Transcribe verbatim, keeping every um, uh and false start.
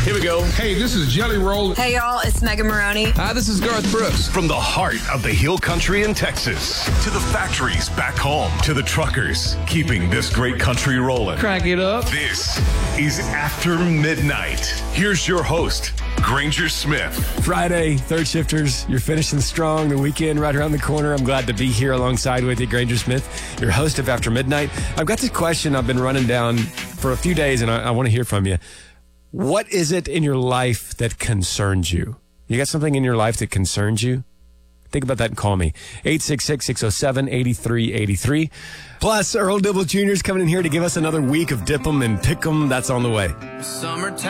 Here we go. Hey, this is Jelly Roll. Hey, y'all, it's Megan Maroney. Hi, this is Garth Brooks. From the heart of the Hill Country in Texas to the factories back home to the truckers keeping this great country rolling. Crank it up. This is After Midnight. Here's your host, Granger Smith. Friday, third shifters, you're finishing strong. The weekend right around the corner. I'm glad to be here alongside with you, Granger Smith, your host of After Midnight. I've got this question I've been running down for a few days, and I, I want to hear from you. What is it in your life that concerns you? You got something in your life that concerns you? Think about that and call me. eight six six, six oh seven, eight three eight three. Plus, Earl Dibble Junior is coming in here to give us another week of Dip 'em and Pick 'em. That's on the way. Summertime.